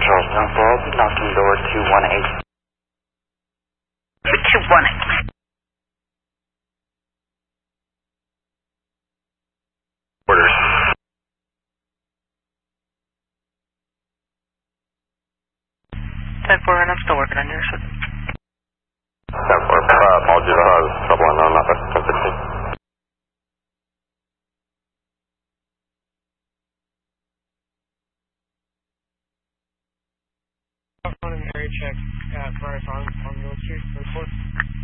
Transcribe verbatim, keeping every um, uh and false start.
Charles Dunford, knocking door two one eight. two one eight. Orders. ten four, and I'm still working on yours. ten four, uh, apologies, I have trouble unknown, not ten sixteen. Area check uh, for us on, on Mill Street, report.